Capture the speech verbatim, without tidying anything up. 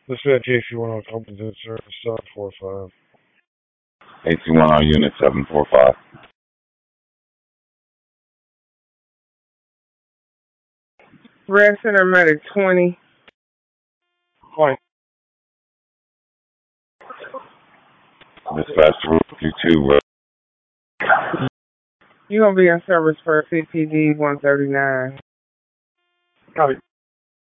This is J C one on Compton Service seven four five. A C one on unit seven four five. Red Center Medic twenty. Fine. Dispatch to Route two. You're going to be in service for C P D one thirty-nine. Copy.